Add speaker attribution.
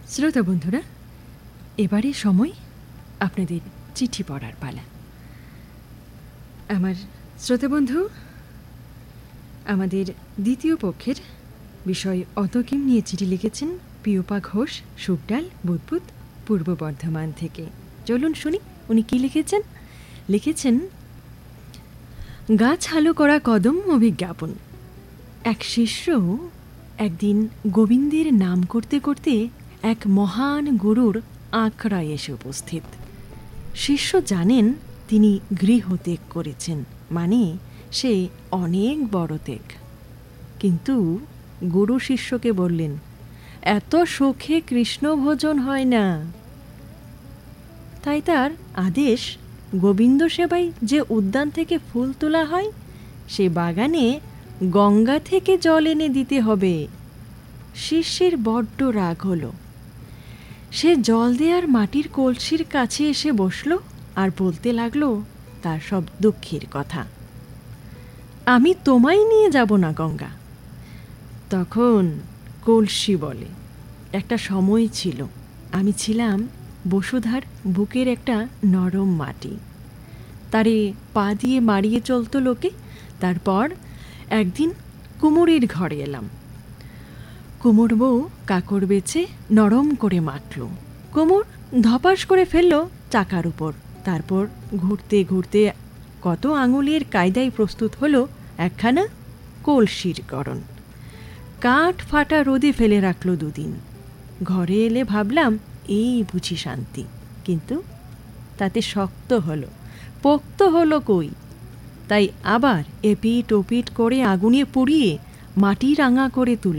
Speaker 1: শ্রোতা বন্ধুরা, এবারে সময় আপনাদের চিঠি পড়ার পালা। আমার শ্রোতা বন্ধু আমাদের দ্বিতীয় পক্ষের বিষয় অতকিম নিয়ে চিঠি লিখেছেন পিওপা ঘোষ, সুকডাল, বুদবুদ, পূর্ব বর্ধমান থেকে। চলুন শুনি উনি কি লিখেছেন। লিখেছেন, গাছ হালো করা কদম অভিজ্ঞাপন। এক শিষ্য একদিন গোবিন্দের নাম করতে করতে এক মহান গুরুর আখড়ায় এসে উপস্থিত। শিষ্য জানেন তিনি গৃহত্যাগ করেছেন, মানে সে অনেক বড় ত্যাগ। কিন্তু গুরু শিষ্যকে বললেন, এত সুখে কৃষ্ণ ভোজন হয় না। তাই তার আদেশ, গোবিন্দ সেবায় যে উদ্যান থেকে ফুল তোলা হয় সে বাগানে গঙ্গা থেকে জল এনে দিতে হবে। শিষ্যের বড্ড রাগ হলো। সে জল দেওয়ার মাটির কলসির কাছে এসে বসল আর বলতে লাগলো তার সব দুঃখের কথা। আমি তোমায় নিয়ে যাব না গঙ্গা। তখন কলসি বলে, একটা সময় ছিল, আমি ছিলাম বসুধার বুকের একটা নরম মাটি, তারে পা দিয়ে মারিয়ে চলতো লোকে। তারপর একদিন কুমোরের ঘরে এলাম। কুমোর বউ কাকড় বেচে নরম করে মাখল। কুমোর ধপাস করে ফেলল চাকার উপর। তারপর ঘুরতে ঘুরতে কত আঙুলের কায়দায় প্রস্তুত হলো একখানা কলসির গড়ন। কাঠ ফাটা রোদে ফেলে রাখল দুদিন। ঘরে এলে ভাবলাম এই বুঝি শান্তি, কিন্তু তাতে শক্ত হলো, পোক্ত হলো কই। তাই আবার এপিট ওপিট করে আগুনে পুড়িয়ে মাটি রাঙা করে তুলল।